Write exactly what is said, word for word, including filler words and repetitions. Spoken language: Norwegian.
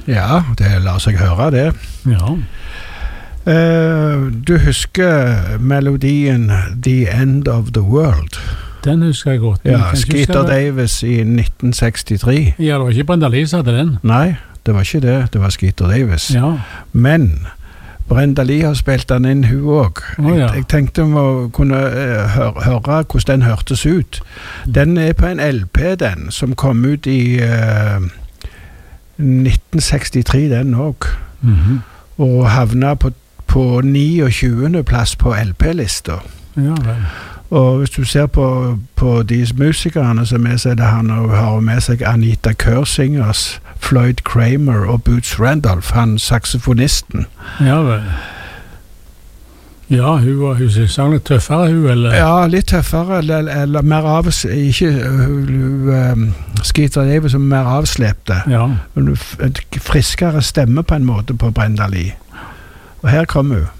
Ja, det lar seg høre det. Ja. Uh, du husker melodien The End of the World? Den husker jeg godt. Ja, Skeeter Davis i nitten sekstitre. Ja, det var ikke Brenda Lee som hadde den. Nei, det var ikke det. Det var Skeeter Davis. Ja. Men Brenda Lee har spilt den inn, hun også. Oh, ja. jeg, jeg tenkte om å kunne uh, høre, høre hvordan den hørtes ut. Den er på en L P, den, som kom ut i uh, nitten sekstitre, den også. Mm-hmm. Og havna på, på niogtjuende plass på L P-lista. Ja, vel. Og hvis du ser på, på de musikerne som er seg, han har med seg Anita Kersingers, Floyd Kramer og Boots Randolph, han saksofonisten. Ja, vel. Ja, hun var hun sang litt tøffere, hun, eller? Ja, litt tøffere, eller, eller mer av, ikke hun, um, Skeeter Davis som mer avslepte. Ja. En friskere stemme på en måte på Brenda Lee. Og her kommer hun.